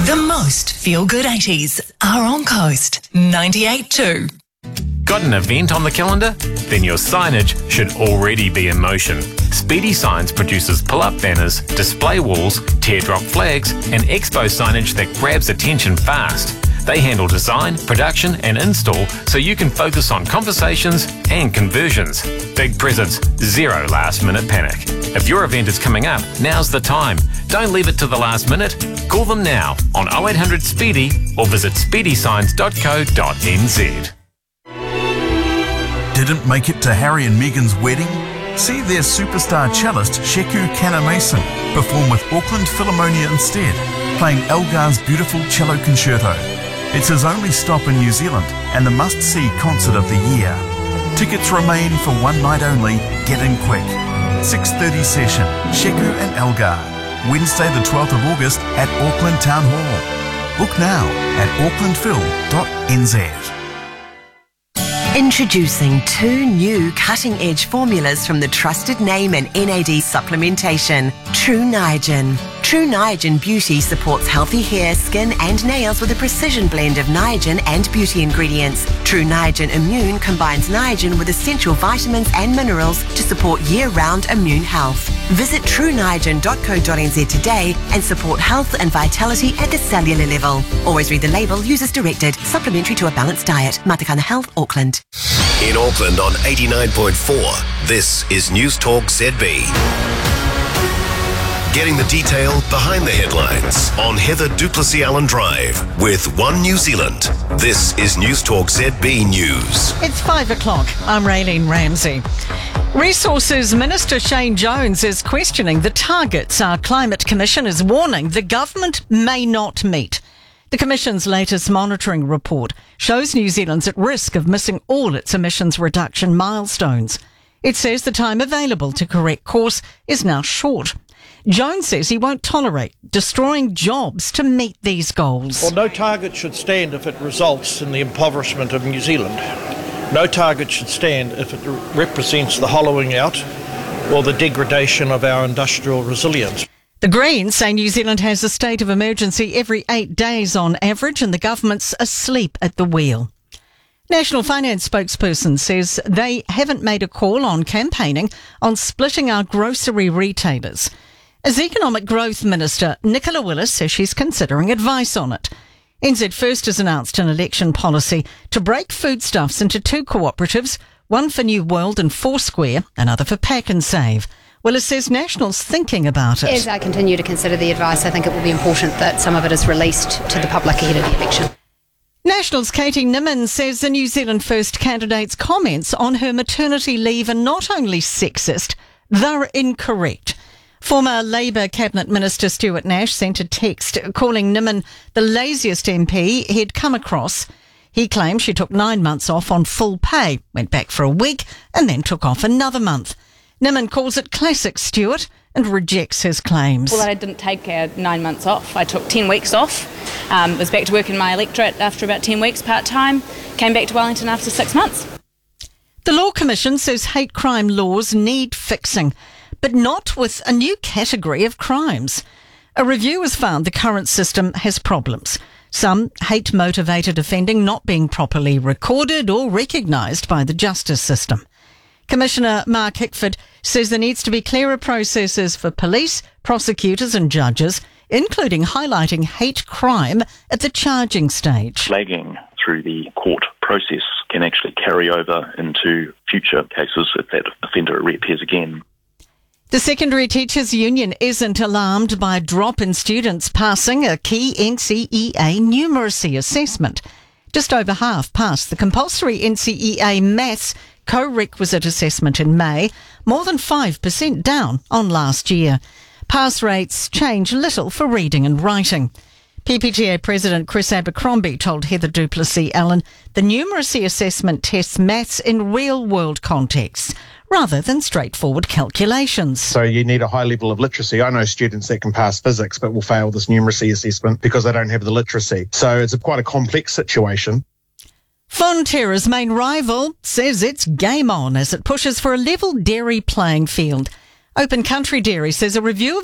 The most feel-good 80s are on Coast 98.2. Got an event on the calendar? Then your signage should already be in motion. Speedy Signs produces pull-up banners, display walls, teardrop flags, and expo signage that grabs attention fast. They handle design, production, and install so you can focus on conversations and conversions. Big presents, zero last-minute panic. If your event is coming up, now's the time. Don't leave it to the last minute. Call them now on 0800 Speedy or visit speedysigns.co.nz. Didn't make it to Harry and Meghan's wedding? See their superstar cellist Sheku Kanamason perform with Auckland Philharmonia instead, playing Elgar's beautiful cello concerto. It's his only stop in New Zealand and the must-see concert of the year. Tickets remain for one night only. Get in quick. 6:30 session, Sheku and Elgar. Wednesday the 12th of August at Auckland Town Hall. Book now at aucklandphil.nz. Introducing 2 new cutting-edge formulas from the trusted name in NAD supplementation, True Niagen. True Niagen Beauty supports healthy hair, skin and nails with a precision blend of Niagen and beauty ingredients. True Niagen Immune combines Niagen with essential vitamins and minerals to support year-round immune health. Visit trueniagen.co.nz today and support health and vitality at the cellular level. Always read the label, use as directed. Supplementary to a balanced diet. Matakana Health, Auckland. In Auckland on 89.4, this is News Talk ZB. Getting the detail behind the headlines on Heather Duplessis Allen Drive with One New Zealand. This is News Talk ZB News. It's 5 o'clock. I'm Raylene Ramsey. Resources Minister Shane Jones is questioning the targets our Climate Commission is warning the government may not meet. The Commission's latest monitoring report shows New Zealand's at risk of missing all its emissions reduction milestones. It says the time available to correct course is now short. Jones says he won't tolerate destroying jobs to meet these goals. Well, no target should stand if it results in the impoverishment of New Zealand. No target should stand if it represents the hollowing out or the degradation of our industrial resilience. The Greens say New Zealand has a state of emergency every 8 days on average and the government's asleep at the wheel. National Finance spokesperson says they haven't made a call on campaigning on splitting our grocery retailers. As Economic Growth Minister, Nicola Willis says she's considering advice on it. NZ First has announced an election policy to break foodstuffs into 2 cooperatives, one for New World and Foursquare, another for Pack and Save. Willis says National's thinking about it. As I continue to consider the advice, I think it will be important that some of it is released to the public ahead of the election. National's Katie Nimmin says the New Zealand First candidate's comments on her maternity leave are not only sexist, they're incorrect. Former Labour Cabinet Minister Stuart Nash sent a text calling Nimmin the laziest MP he'd come across. He claimed she took 9 months off on full pay, went back for a week and then took off another month. Nimmin calls it classic Stuart and rejects his claims. Well, I didn't take 9 months off. I took 10 weeks off. Was back to work in my electorate after about 10 weeks part-time. Came back to Wellington after 6 months. The Law Commission says hate crime laws need fixing, but not with a new category of crimes. A review has found the current system has problems. Some hate-motivated offending not being properly recorded or recognised by the justice system. Commissioner Mark Hickford says there needs to be clearer processes for police, prosecutors and judges, including highlighting hate crime at the charging stage. Flagging through the court process can actually carry over into future cases if that offender reappears again. The Secondary Teachers Union isn't alarmed by a drop in students passing a key NCEA numeracy assessment. Just over half passed the compulsory NCEA maths co-requisite assessment in May, more than 5% down on last year. Pass rates change little for reading and writing. PPTA President Chris Abercrombie told Heather Duplessis Allen the numeracy assessment tests maths in real-world contexts rather than straightforward calculations. So you need a high level of literacy. I know students that can pass physics but will fail this numeracy assessment because they don't have the literacy. So it's quite a complex situation. Fonterra's main rival says it's game on as it pushes for a level dairy playing field. Open Country Dairy says a review of